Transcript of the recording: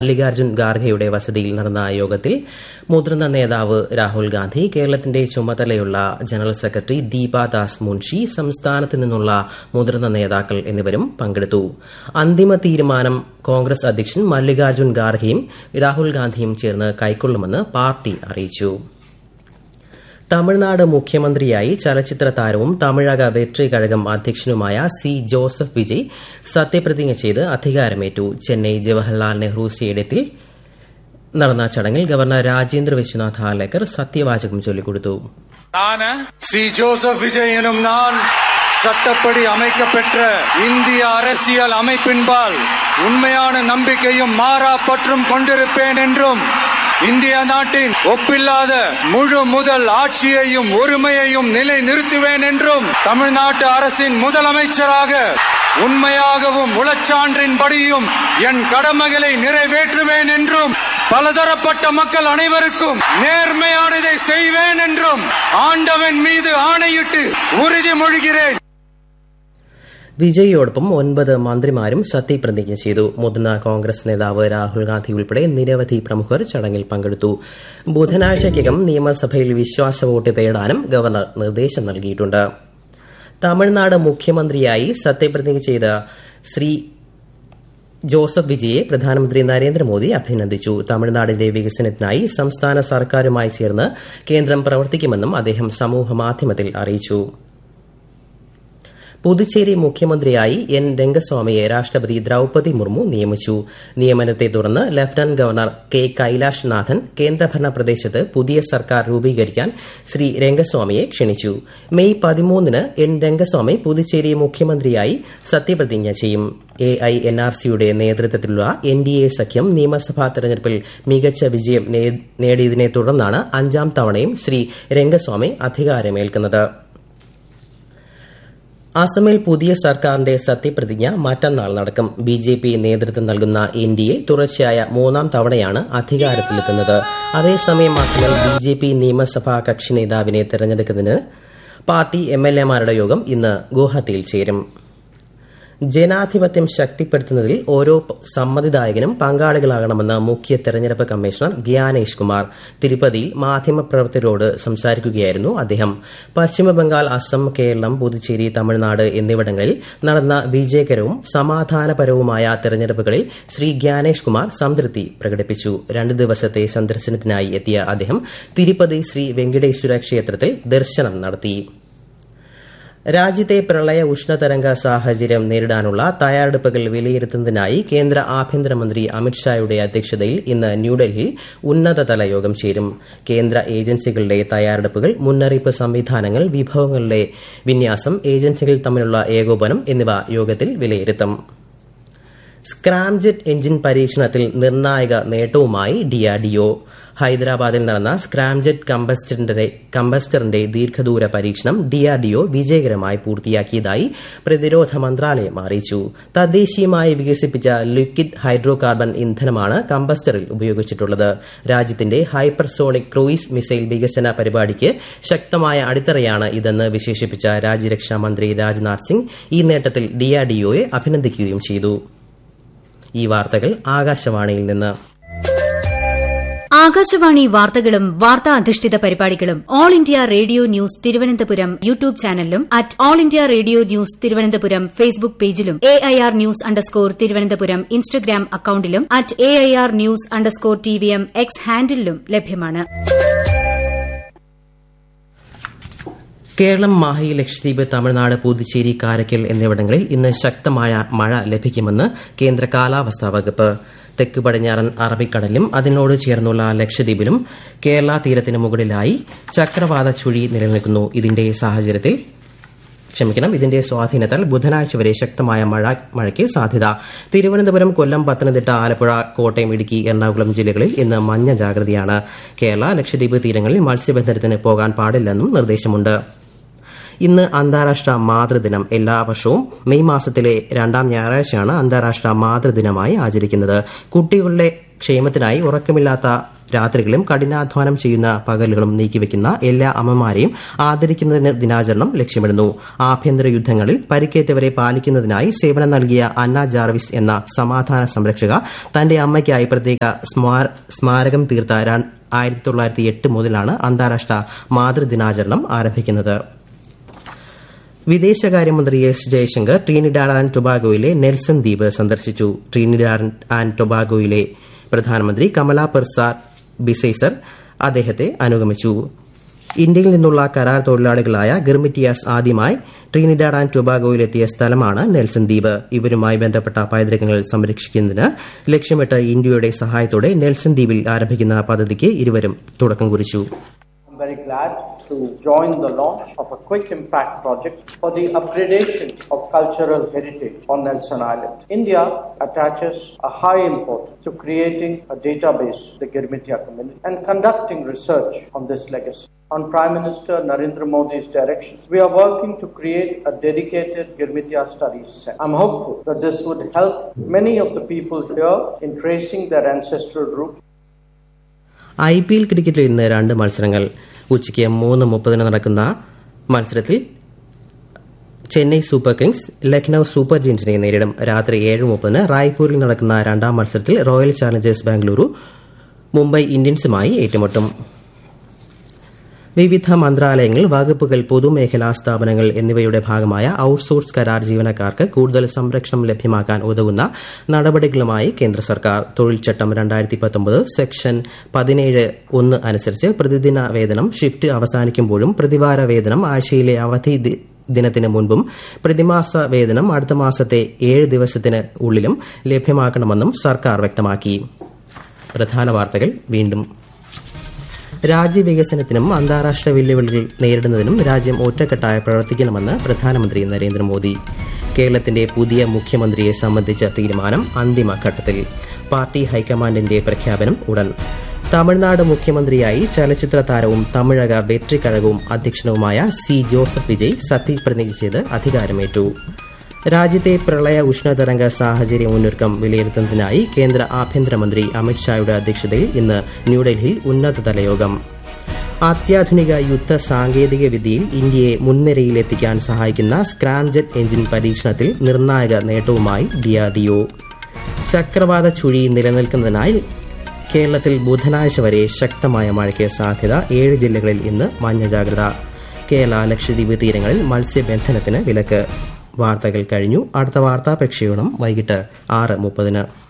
മല്ലികാർജ്ജുൻ ഖാർഗെയുടെ വസതിയിൽ നടന്ന യോഗത്തിൽ മുതിർന്ന നേതാവ് രാഹുൽ ഗാന്ധി, കേരളത്തിന്റെ ചുമതലയുള്ള ജനറൽ സെക്രട്ടറി ദീപാദാസ് മുൻഷി, സംസ്ഥാനത്ത് നിന്നുള്ള മുതിർന്ന നേതാക്കൾ എന്നിവരും പങ്കെടുത്തു. അന്തിമ തീരുമാനം കോൺഗ്രസ് അധ്യക്ഷൻ മല്ലികാർജ്ജുൻ ഖാർഗെയും രാഹുൽ ഗാന്ധിയും ചേർന്ന് കൈക്കൊള്ളുമെന്ന് പാർട്ടി അറിയിച്ചു. തമിഴ്നാട് മുഖ്യമന്ത്രിയായി ചലച്ചിത്ര താരവും തമിഴക വെട്രി കഴകം അധ്യക്ഷനുമായ സി ജോസഫ് വിജയ് സത്യപ്രതിജ്ഞ ചെയ്ത് അധികാരമേറ്റു. ചെന്നൈ ജവഹർലാൽ നെഹ്റു സ്റ്റേഡിയത്തിൽ നടന്ന ചടങ്ങിൽ ഗവർണർ രാജേന്ദ്ര വിശ്വനാഥ് ഹാലേക്കർ സത്യവാചകം ചൊല്ലിക്കൊടുത്തു. சி ஜோசப் விஜய் எனும் நான் சட்டப்படி அமைக்கப்பெற்ற இந்திய அரசியல் அமைப்பின்பால் உண்மையான நம்பிக்கையும் மாறா பற்றும் கொண்டிருப்பேன் என்றும் இந்திய நாட்டின் ஒப்பில்லாத முழு முதல் ஆட்சியையும் ஒருமையையும் நிலை நிறுத்துவேன் என்றும் தமிழ்நாட்டு அரசின் முதலமைச்சராக உண்மையாகவும் உளச்சான்றின்படியும் என் கடமைகளை நிறைவேற்றுவேன் என்றும் பலதரப்பட்ட மக்கள் அனைவருக்கும் நேர்மையானதை செய்வேன் என்றும் ஆண்டவன் மீது ஆணையிட்டு உறுதிமொழிகிறேன். വിജയിയോടൊപ്പം 9 മന്ത്രിമാരും സത്യപ്രതിജ്ഞ ചെയ്തു. മുതിർന്ന കോൺഗ്രസ് നേതാവ് രാഹുൽ ഗാന്ധി ഉൾപ്പെടെ നിരവധി പ്രമുഖർ ചടങ്ങിൽ പങ്കെടുത്തു. ബുധനാഴ്ചയ്ക്കകം നിയമസഭയിൽ വിശ്വാസ വോട്ട് തേടാനും ഗവർണർ നിർദ്ദേശം നൽകിയിട്ടുണ്ട്. തമിഴ്നാട് മുഖ്യമന്ത്രിയായി സത്യപ്രതിജ്ഞ ചെയ്ത ശ്രീ ജോസഫ് വിജയെ പ്രധാനമന്ത്രി നരേന്ദ്രമോദി അഭിനന്ദിച്ചു. തമിഴ്നാടിന്റെ വികസനത്തിനായി സംസ്ഥാന സർക്കാരുമായി ചേർന്ന് കേന്ദ്രം പ്രവർത്തിക്കുമെന്നും അദ്ദേഹം സമൂഹമാധ്യമത്തിൽ അറിയിച്ചു. പുതുച്ചേരി മുഖ്യമന്ത്രിയായി എൻ രംഗസ്വാമിയെ രാഷ്ട്രപതി ദ്രൌപദി മുർമു നിയമിച്ചു. നിയമനത്തെ തുടർന്ന് ലഫ്റ്റനന്റ് ഗവർണർ കെ കൈലാഷ് നാഥൻ കേന്ദ്രഭരണ പ്രദേശത്ത് പുതിയ സർക്കാർ രൂപീകരിക്കാൻ ശ്രീ രംഗസ്വാമിയെ ക്ഷണിച്ചു. മെയ് 13 എൻ രംഗസ്വാമി പുതുച്ചേരി മുഖ്യമന്ത്രിയായി സത്യപ്രതിജ്ഞ ചെയ്യും. AINRCയുടെ നേതൃത്വത്തിലുള്ള NDA സഖ്യം നിയമസഭാ തെരഞ്ഞെടുപ്പിൽ മികച്ച വിജയം നേടിയതിനെ തുടർന്നാണ് 5ാം തവണയും ശ്രീ രംഗസ്വാമി അധികാരമേൽക്കുന്നത്. അസമിൽ പുതിയ സർക്കാരിന്റെ സത്യപ്രതിജ്ഞ മറ്റന്നാൾ നടക്കും. BJP നേതൃത്വം നൽകുന്ന NDA തുടർച്ചയായ 3ാം തവണയാണ് അധികാരത്തിലെത്തുന്നത്. അതേസമയം അസമിൽ BJP നിയമസഭാ കക്ഷി നേതാവിനെ തെരഞ്ഞെടുക്കുന്നതിന് പാർട്ടി MLAമാരുടെ യോഗം ഇന്ന് ഗുവാഹത്തിയിൽ ചേരും. ജനാധിപത്യം ശക്തിപ്പെടുത്തുന്നതിൽ ഓരോ സമ്മതിദായകനും പങ്കാളികളാകണമെന്ന് മുഖ്യ തെരഞ്ഞെടുപ്പ് കമ്മീഷണർ ഗ്യാനേഷ് കുമാർ തിരുപ്പതിയിൽ മാധ്യമപ്രവർത്തകരോട് സംസാരിക്കുകയായിരുന്നു അദ്ദേഹം. പശ്ചിമബംഗാൾ, അസം, കേരളം, പുതുച്ചേരി, തമിഴ്നാട് എന്നിവിടങ്ങളിൽ നടന്ന വിജയകരവും സമാധാനപരവുമായ തെരഞ്ഞെടുപ്പുകളിൽ ശ്രീ ഗ്യാനേഷ് കുമാർ സംതൃപ്തി പ്രകടിപ്പിച്ചു. 2 ദിവസത്തെ സന്ദർശനത്തിനായി എത്തിയ അദ്ദേഹം തിരുപ്പതി ശ്രീ വെങ്കടേശ്വര ക്ഷേത്രത്തിൽ ദർശനം നടത്തി. രാജ്യത്തെ പ്രളയ ഉഷ്ണതരംഗ സാഹചര്യം നേരിടാനുള്ള തയ്യാറെടുപ്പുകൾ വിലയിരുത്തുന്നതിനായി കേന്ദ്ര ആഭ്യന്തരമന്ത്രി അമിത്ഷായുടെ അധ്യക്ഷതയിൽ ഇന്ന് ന്യൂഡൽഹിയിൽ ഉന്നതതല യോഗം ചേരും. കേന്ദ്ര ഏജൻസികളുടെ തയ്യാറെടുപ്പുകൾ, മുന്നറിയിപ്പ് സംവിധാനങ്ങൾ, വിഭവങ്ങളുടെ വിന്യാസം, ഏജൻസികൾ തമ്മിലുള്ള ഏകോപനം എന്നിവ യോഗത്തിൽ വിലയിരുത്തും. സ്ക്രാംജെറ്റ് എഞ്ചിൻ പരീക്ഷണത്തിൽ നിർണായക നേട്ടവുമായി DRDO. ഹൈദരാബാദിൽ നടന്ന സ്ക്രാംജെറ്റ് കമ്പസ്റ്ററിന്റെ ദീർഘദൂര പരീക്ഷണം DRDO വിജയകരമായി പൂർത്തിയാക്കിയതായി പ്രതിരോധ മന്ത്രാലയം അറിയിച്ചു. തദ്ദേശീയമായി വികസിപ്പിച്ച ലിക്വിഡ് ഹൈഡ്രോ കാർബൺ ഇന്ധനമാണ് കമ്പസ്റ്ററിൽ ഉപയോഗിച്ചിട്ടുള്ളത്. രാജ്യത്തിന്റെ ഹൈപ്പർസോണിക് ക്രൂയിസ് മിസൈൽ വികസന പരിപാടിക്ക് ശക്തമായ അടിത്തറയാണ് ഇതെന്ന് വിശേഷിപ്പിച്ച രാജ്യരക്ഷാ മന്ത്രി രാജ്നാഥ് സിംഗ് ഈ നേട്ടത്തിൽ DRDOയെ അഭിനന്ദിക്കുകയും ചെയ്തു. ഈ വാർത്തകൾ ആകാശവാണിയിൽ നിന്ന്. ആകാശവാണി വാർത്തകളും വാർത്താ അധിഷ്ഠിത പരിപാടികളും all India radio news Thiruvananthapuram YouTube ചാനലിലും all India radio news Thiruvananthapuram Facebook പേജിലും AIR ന്യൂസ് _തിരുവനന്തപുരം ഇൻസ്റ്റഗ്രാം അക്കൌണ്ടിലും AIR ന്യൂസ് _TVM X ഹാൻഡിലും ലഭ്യമാണ്. കേരളം, മാഹി, ലക്ഷദ്വീപ്, തമിഴ്നാട്, പുതുച്ചേരി, കാരയ്ക്കൽ എന്നിവിടങ്ങളിൽ ഇന്ന് ശക്തമായ മഴ ലഭിക്കുമെന്ന് കേന്ദ്ര കാലാവസ്ഥാ വകുപ്പ്. തെക്ക് പടിഞ്ഞാറൻ അറബിക്കടലിലും അതിനോട് ചേർന്നുള്ള ലക്ഷദ്വീപിലും കേരള തീരത്തിന് മുകളിലായി ചക്രവാത ചുഴി നിലനിൽക്കുന്നു. ഇതിന്റെ സ്വാധീനത്താൽ ബുധനാഴ്ച വരെ ശക്തമായ മഴയ്ക്ക് സാധ്യത. തിരുവനന്തപുരം, കൊല്ലം, പത്തനംതിട്ട, ആലപ്പുഴ, കോട്ടയം, ഇടുക്കി, എറണാകുളം ജില്ലകളിൽ ഇന്ന് മഞ്ഞ ജാഗ്രതയാണ്. കേരള, ലക്ഷദ്വീപ് തീരങ്ങളിൽ മത്സ്യബന്ധനത്തിന് പോകാൻ പാടില്ലെന്നും നിർദ്ദേശമുണ്ട്. ഇന്ന് അന്താരാഷ്ട്ര മാതൃദിനം. എല്ലാ വർഷവും മെയ് മാസത്തിലെ 2ാം ഞായറാഴ്ചയാണ് അന്താരാഷ്ട്ര മാതൃദിനമായി ആചരിക്കുന്നത്. കുട്ടികളുടെ ക്ഷേമത്തിനായി ഉറക്കമില്ലാത്ത രാത്രികളും കഠിനാധ്വാനം ചെയ്യുന്ന പകലുകളും നീക്കിവെക്കുന്ന എല്ലാ അമ്മമാരെയും ആദരിക്കുന്നതിന് ദിനാചരണം ലക്ഷ്യമിടുന്നു. ആഭ്യന്തര യുദ്ധങ്ങളിൽ പരിക്കേറ്റവരെ പാലിക്കുന്നതിനായി സേവനം നൽകിയ അന്ന ജാർവിസ് എന്ന സമാധാന സംരക്ഷക തന്റെ അമ്മയ്ക്കായി പ്രത്യേക സ്മാരകം തീർത്ത 1908 മുതലാണ് അന്താരാഷ്ട്ര മാതൃദിനാചരണം ആരംഭിക്കുന്നത്. വിദേശകാര്യമന്ത്രി S Jaishankar Trinidad and ടൊബാഗോയിലെ Nelson ദ്വീപ് സന്ദർശിച്ചു. ട്രിനിഡാഡ് ആൻഡ് ടൊബാഗോയിലെ പ്രധാനമന്ത്രി കമല പെർസാർ ബിസൈസർ അദ്ദേഹത്തെ അനുഗമിച്ചു. ഇന്ത്യയിൽ നിന്നുള്ള കരാർ തൊഴിലാളികളായ ഗിർമിറ്റിയാസ് ആദ്യമായി ട്രിനിഡാഡ് ആൻഡ് ടൊബാഗോയിലെത്തിയ സ്ഥലമാണ് നെൽസൺ ദ്വീപ്. ഇവരുമായി ബന്ധപ്പെട്ട പൈതൃകങ്ങൾ സംരക്ഷിക്കുന്നതിന് ലക്ഷ്യമിട്ട് ഇന്ത്യയുടെ സഹായത്തോടെ നെൽസൺ ദ്വീപിൽ ആരംഭിക്കുന്ന പദ്ധതിക്ക് ഇരുവരും തുടക്കം കുറിച്ചു. Very glad to join the launch of a quick impact project for the upgradation of cultural heritage on Nelson Island. India attaches a high importance to creating a database, the Girmitia community, and conducting research on this legacy. On Prime Minister Narendra Modi's direction, we are working to create a dedicated Girmitia studies center. I'm hopeful that this would help many of the people here in tracing their ancestral roots. IPL ക്രിക്കറ്റിൽ ഇന്ന് 2 മത്സരങ്ങൾ. ഉച്ചയ്ക്ക് 3:30 നടക്കുന്ന മത്സരത്തിൽ Chennai super Kings Lucknow super ജയൻസിനെ നേരിടും. രാത്രി 7:30 റായ്പൂരിൽ നടക്കുന്ന 2ാം മത്സരത്തിൽ റോയൽ ചാലഞ്ചേഴ്സ് ബാംഗ്ലൂരു മുംബൈ ഇന്ത്യൻസുമായി ഏറ്റുമുട്ടും. വിവിധ മന്ത്രാലയങ്ങൾ, വകുപ്പുകൾ, പൊതുമേഖലാ സ്ഥാപനങ്ങൾ എന്നിവയുടെ ഭാഗമായ ഔട്ട്സോഴ്സ് കരാർ ജീവനക്കാർക്ക് കൂടുതൽ സംരക്ഷണം ലഭ്യമാക്കാൻ ഉതകുന്ന നടപടികളുമായി കേന്ദ്ര സർക്കാർ. തൊഴിൽ ചട്ടം 2019 സെക്ഷൻ 17(1) അനുസരിച്ച് പ്രതിദിന വേതനം ഷിഫ്റ്റ് അവസാനിക്കുമ്പോഴും പ്രതിവാര വേതനം ആഴ്ചയിലെ അവധി ദിനത്തിന് മുൻപും പ്രതിമാസ വേതനം അടുത്ത മാസത്തെ 7 ദിവസത്തിന് ഉള്ളിലും ലഭ്യമാക്കണമെന്നും സർക്കാർ വ്യക്തമാക്കി. പ്രധാന വാർത്തകൾ വീണ്ടും. രാജ്യവികസനത്തിനും അന്താരാഷ്ട്ര വെല്ലുവിളികൾ നേരിടുന്നതിനും രാജ്യം ഒറ്റക്കെട്ടായി പ്രവർത്തിക്കണമെന്ന് പ്രധാനമന്ത്രി നരേന്ദ്രമോദി. കേരളത്തിന്റെ പുതിയ മുഖ്യമന്ത്രിയെ സംബന്ധിച്ച തീരുമാനം അന്തിമഘട്ടത്തിൽ. പാർട്ടി ഹൈക്കമാൻഡിന്റെ പ്രഖ്യാപനം ഉടൻ. തമിഴ്നാട് മുഖ്യമന്ത്രിയായി ചലച്ചിത്ര താരവും തമിഴക വെട്രിക്കഴകവും അധ്യക്ഷനുമായ സി ജോസഫ് വിജയ് സത്യപ്രതിജ്ഞ ചെയ്ത് അധികാരമേറ്റു. രാജ്യത്തെ പ്രളയ ഉഷ്ണതരംഗ സാഹചര്യ മുന്നൊരുക്കം വിലയിരുത്തുന്നതിനായി കേന്ദ്ര ആഭ്യന്തരമന്ത്രി അമിത്ഷായുടെ അധ്യക്ഷതയിൽ ഇന്ന് ന്യൂഡൽഹിയിൽ ഉന്നതതല യോഗം. അത്യാധുനിക യുദ്ധ സാങ്കേതിക വിദ്യയിൽ ഇന്ത്യയെ മുൻനിരയിലെത്തിക്കാൻ സഹായിക്കുന്ന സ്ക്രാംജെറ്റ് എഞ്ചിൻ പരീക്ഷണത്തിൽ നിർണായക നേട്ടവുമായി DRDO. ചക്രവാത ചുഴി നിലനിൽക്കുന്നതിനായി കേരളത്തിൽ ബുധനാഴ്ച വരെ ശക്തമായ മഴയ്ക്ക് സാധ്യത. 7 ജില്ലകളിൽ ഇന്ന് മഞ്ഞ ജാഗ്രത. കേരള ലക്ഷദ്വീപ് തീരങ്ങളിൽ മത്സ്യബന്ധനത്തിന് വിലക്ക്. വാർത്തകൾ കഴിഞ്ഞു. അടുത്ത വാർത്താ പ്രക്ഷേപണം വൈകിട്ട് 6:30.